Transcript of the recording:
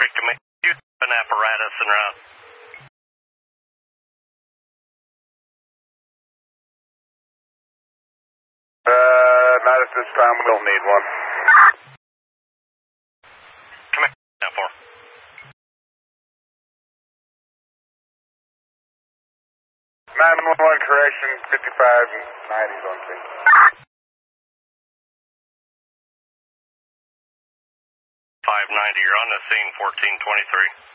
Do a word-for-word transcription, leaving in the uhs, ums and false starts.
Creek to make use of an apparatus en route. Uh, not at this time. We don't need one. Come in. Now four. nine one one correction, fifty-five and nineties on scene. five ninety, you're on the scene, fourteen twenty-three.